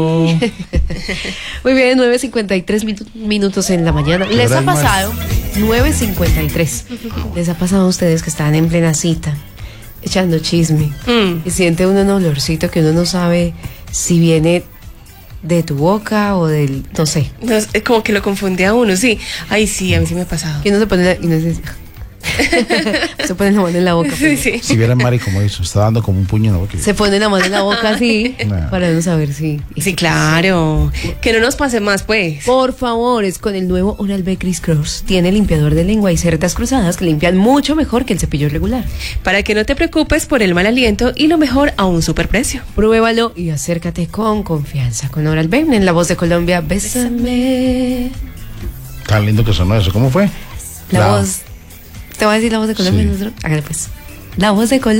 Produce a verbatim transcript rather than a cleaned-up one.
Muy bien, nueve cincuenta y tres minu- minutos en la mañana. ¿Les ha pasado? nueve cincuenta y tres. ¿Les ha pasado a ustedes que están en plena cita, echando chisme, mm. y siente uno un olorcito que uno no sabe si viene de tu boca o del, no sé? No, es como que lo confunde a uno, sí. Ay, sí, a mí sí me ha pasado. Que uno se pone la, y uno dice, se pone la mano en la boca. Sí, sí. Si vieran Mari como eso, está dando como un puño en la boca. Se pone la mano en la boca así, nah. para no saber si. Sí, claro. Que no nos pase más, pues. Por favor, es con el nuevo Oral-B Criss Cross. Tiene limpiador de lengua y cerdas cruzadas que limpian mucho mejor que el cepillo regular. Para que no te preocupes por el mal aliento y lo mejor a un superprecio. Pruébalo y acércate con confianza. Con Oral-B, en La Voz de Colombia, bésame. Tan lindo que sonó eso. ¿Cómo fue? La, la voz. Te voy a decir La Voz de Colombia. Sí. Hágale pues. La Voz de Colombia.